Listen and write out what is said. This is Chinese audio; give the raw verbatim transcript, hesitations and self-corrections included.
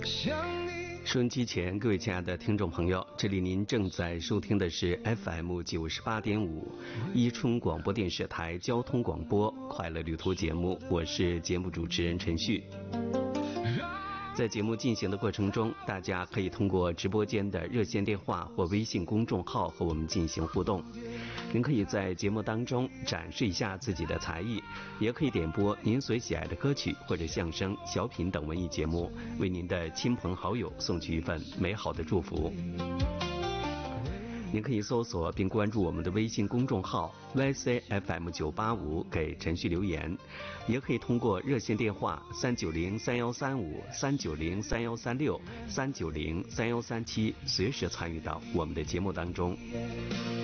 收音机前，各位亲爱的听众朋友，这里您正在收听的是 F M 九十八点五伊春广播电视台交通广播快乐旅途节目，我是节目主持人陈旭。在节目进行的过程中，大家可以通过直播间的热线电话或微信公众号和我们进行互动。您可以在节目当中展示一下自己的才艺，也可以点播您所喜爱的歌曲或者相声、小品等文艺节目，为您的亲朋好友送去一份美好的祝福。您可以搜索并关注我们的微信公众号 Y C F M 九八五 给陈旭留言，也可以通过热线电话三九零三幺三五、三九零三幺三六、三九零三幺三七随时参与到我们的节目当中。